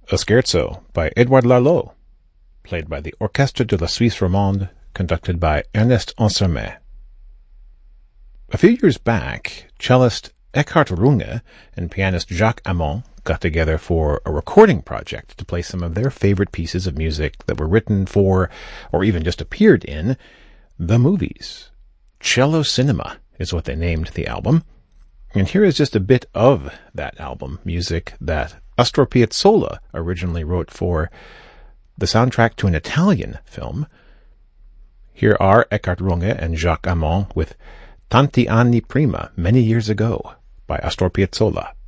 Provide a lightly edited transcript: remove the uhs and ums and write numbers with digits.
A Scherzo by Edouard Lalo, played by the Orchestre de la Suisse Romande, conducted by Ernest Ansermet. A few years back, cellist Eckhard Runge and pianist Jacques Amand got together for a recording project to play some of their favorite pieces of music that were written for, or even just appeared in, the movies. Cello Cinema is what they named the album. And here is just a bit of that album, music that Astor Piazzolla originally wrote for the soundtrack to an Italian film. Here are Eckhard Runge and Jacques Amand with Tanti anni prima, Many Years Ago, by Astor Piazzolla.